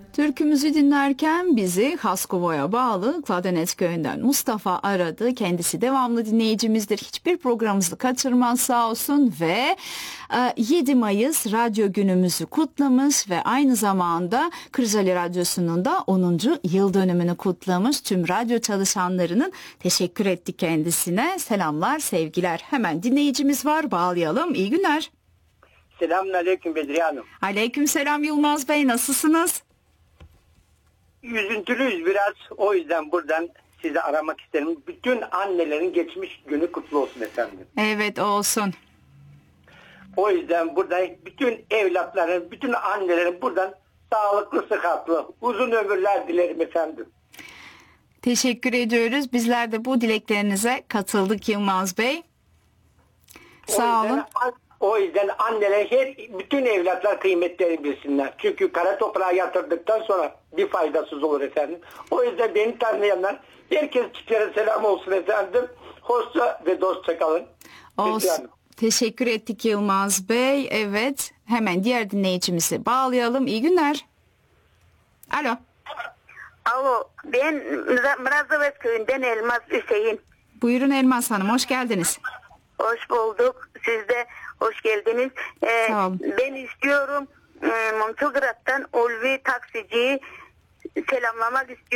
Türkümüzü dinlerken bizi Haskovo'ya bağlı Kladenetz köyünden Mustafa aradı. Kendisi devamlı dinleyicimizdir. Hiçbir programımızı kaçırmaz sağ olsun ve 7 Mayıs radyo günümüzü kutlamış ve aynı zamanda Kırcaali Radyosu'nun da 10. yıl dönümünü kutlamış. Tüm radyo çalışanlarının teşekkür etti kendisine. Selamlar, sevgiler. Hemen dinleyicimiz var, bağlayalım. İyi günler. Selamünaleyküm Bedriye Hanım. Aleykümselam Yılmaz Bey, nasılsınız? Üzüntülüyüz biraz. O yüzden buradan sizi aramak isterim. Bütün annelerin geçmiş günü kutlu olsun efendim. Evet, olsun. O yüzden burada bütün evlatların, bütün annelerin buradan sağlıklı, sıhhatli, uzun ömürler dilerim efendim. Teşekkür ediyoruz. Bizler de bu dileklerinize katıldık Yılmaz Bey. Sağ olun. O yüzden anneler, bütün evlatlar kıymetlerini bilsinler. Çünkü kara toprağa yatırdıktan sonra bir faydasız olur efendim. O yüzden beni tanıyanlar, herkes çiftlere selam olsun efendim. Hoşça ve dostça kalın. Olsun. Teşekkür ettik Yılmaz Bey. Evet, hemen diğer dinleyicimizi bağlayalım. İyi günler. Alo. Alo, ben Mırazavet köyünden Elmas Hüseyin. Buyurun Elmas Hanım, hoş geldiniz. Hoş bulduk. Siz de hoş geldiniz. Sağ olun. Ben istiyorum Montograd'dan Ulvi taksiciyi selamlamak istiyorum.